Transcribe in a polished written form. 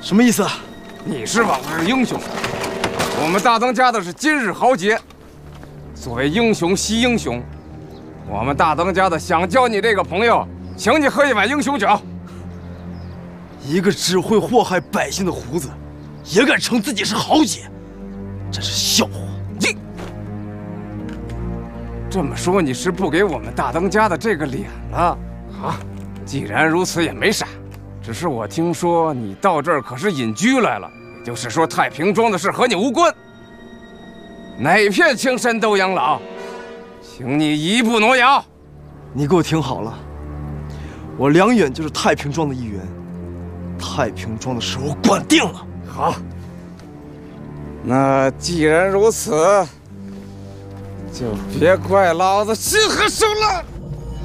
什么意思？ 你是往日英雄，我们大当家的是今日豪杰。所谓英雄惜英雄，我们大当家的想交你这个朋友，请你喝一碗英雄酒。 一个只会祸害百姓的胡子，也敢称自己是豪杰，真是笑话！ 你这么说，你是不给我们大当家的这个脸了啊？既然如此，也没啥。只是我听说你到这儿可是隐居来了，也就是说太平庄的事和你无关。哪片青山都养老，请你一步挪摇。 你给我听好了，我梁远就是太平庄的一员，太平庄的事我管定了。 好，那既然如此，就别怪老子心狠手辣。